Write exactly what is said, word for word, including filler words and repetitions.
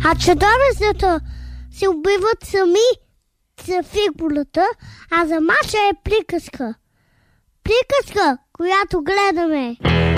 А чудовищата се убиват сами за фигурата, а за Маша е приказка. Приказка, която гледаме.